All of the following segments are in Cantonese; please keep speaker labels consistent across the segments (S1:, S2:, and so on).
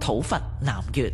S1: 討伐南越。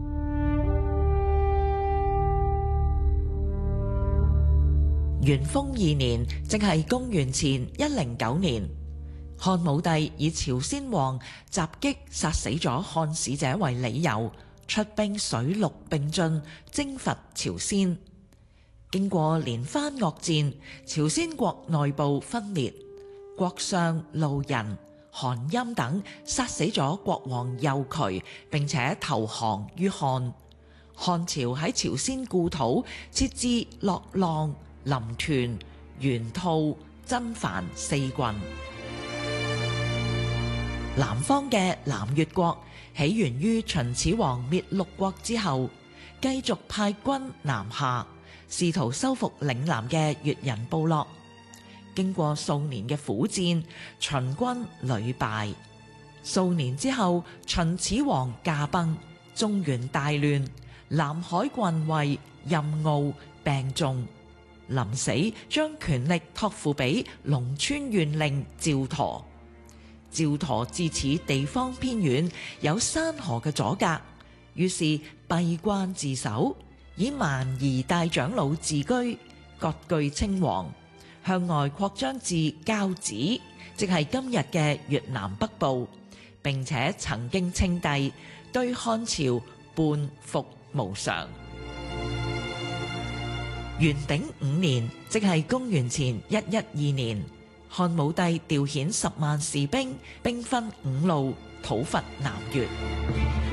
S1: 元豐2年，即係公元前109年，漢武帝以朝鮮王襲擊殺死咗漢使者為理由，出兵水陸並進，征伐朝鮮。經過連番惡戰，朝鮮國內部分裂，國相路人、韓欽等殺死咗國王右渠，並且投降於漢。漢朝喺朝鮮故土設置樂浪、臨屯、玄菟、真藩4郡。南方嘅南越國起源於秦始皇滅六國之後，繼續派軍南下，試圖收復嶺南嘅越人部落。經過數年嘅苦戰，秦軍屢敗。數年之後，秦始皇駕崩，中原大亂，南海郡尉任敖病重，臨死將權力託付俾龍川縣令趙佗。趙佗自此地方偏遠，有山河嘅阻隔，於是閉關自守，以蠻夷大長老自居，割據稱王，向外擴張至交趾，即係今日嘅越南北部，並且曾經稱帝，對漢朝叛服無常。元鼎5年，即係公元前112年，漢武帝調遣10萬士兵，兵分5路討伐南越。